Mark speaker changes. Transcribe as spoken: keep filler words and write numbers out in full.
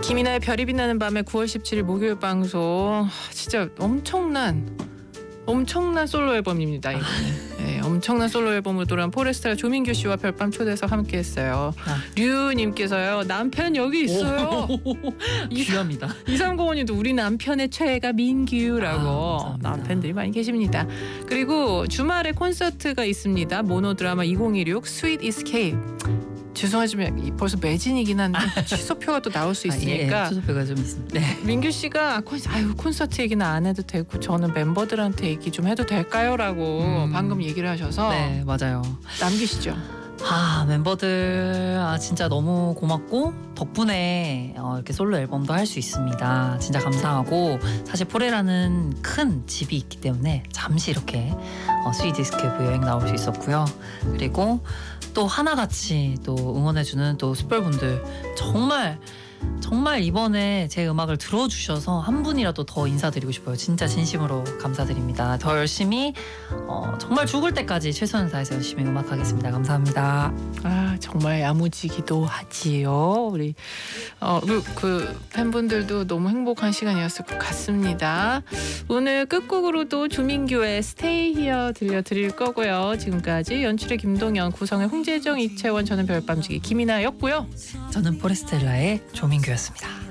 Speaker 1: 김이나의 별이 빛나는 밤에 구월 십칠일 목요일 방송. 진짜 엄청난 엄청난 솔로 앨범입니다. 이거는. 네, 엄청난 솔로 앨범으로 돌아온 포레스타가 조민규 씨와 별밤 초대석 함께했어요. 아. 류님께서요. 남편 여기 있어요.
Speaker 2: 귀합니다.
Speaker 1: 이삼공오님도 우리 남편의 최애가 민규라고.
Speaker 2: 아,
Speaker 1: 남편들이 많이 계십니다. 그리고 주말에 콘서트가 있습니다. 모노드라마 이천십육 스윗 이스케이프. 죄송하지만 벌써 매진이긴 한데 취소표가 또 나올 수 있으니까
Speaker 2: 아, 예, 취소표가 좀 있습니다. 네.
Speaker 1: 민규 씨가 콘, 아유, 콘서트 얘기는 안 해도 되고 저는 멤버들한테 얘기 좀 해도 될까요? 라고 음. 방금 얘기를 하셔서
Speaker 2: 네, 맞아요.
Speaker 1: 남기시죠.
Speaker 2: 아, 멤버들 아 진짜 너무 고맙고 덕분에 어, 이렇게 솔로 앨범도 할 수 있습니다. 진짜 감사하고 사실 포레라는 큰 집이 있기 때문에 잠시 이렇게 어, 스윗 이스케이프 여행 나올 수 있었고요. 그리고 또 하나같이 또 응원해주는 또 숯별분들 정말 정말 이번에 제 음악을 들어주셔서 한 분이라도 더 인사드리고 싶어요. 진짜 진심으로 감사드립니다. 더 열심히 어, 정말 죽을 때까지 최선을 다해서 열심히 음악하겠습니다. 감사합니다.
Speaker 1: 아 정말 야무지기도 하지요. 우리 어, 그, 그 팬분들도 너무 행복한 시간이었을 것 같습니다. 오늘 끝곡으로도 조민규의 Stay Here 들려드릴 거고요. 지금까지 연출의 김동현, 구성의 홍재정, 이채원, 저는 별밤지기 김이나였고요.
Speaker 2: 저는 포레스텔라의 조민규였습니다.